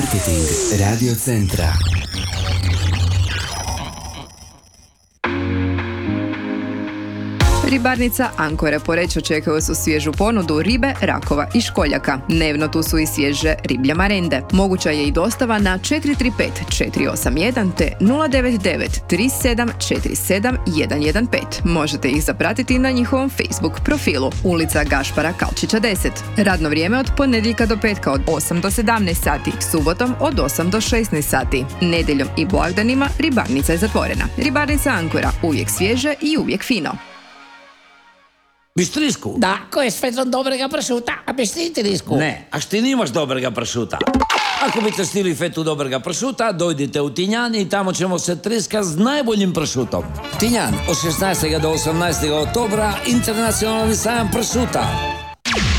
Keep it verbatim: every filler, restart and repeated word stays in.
Marketing Radio Centra. Ribarnica Ankore Poreč očekuje su svježu ponudu ribe, rakova i školjaka. Dnevno tu su i svježe riblje marende. Moguća je i dostava na četiri tri pet četiri osam jedan te nula devet devet tri sedam četiri sedam jedan jedan pet. Možete ih zapratiti na njihovom Facebook profilu ulica Gašpara Kalčića deset. Radno vrijeme od ponedjeljka do petka od osam do sedamnaest sati, subotom od osam do šesnaest sati. Nedjeljom i blagdanima ribarnica je zatvorena. Ribarnica Ankora, uvijek svježe i uvijek fino. Biš trisku? Da, ko je s fetvom dobrega pršuta, a biš ti trisku? Ne, a šti nimaš dobrega pršuta. Ako biste stili fetu dobrega pršuta, dojdite u Tinjan i tamo ćemo se triska s najboljim pršutom. Tinjan, od šesnaestog do osamnaestog oktobra, internacionalni sajam pršuta.